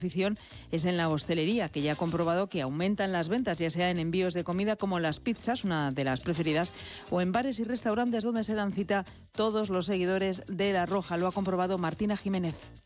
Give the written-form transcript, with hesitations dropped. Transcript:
afición es en la hostelería, que ya ha comprobado que aumentan las ventas, ya sea en envíos de comida como las pizzas, una de las preferidas, o en bares y restaurantes donde se dan cita todos los seguidores de La Roja. Lo ha comprobado Martina Jiménez.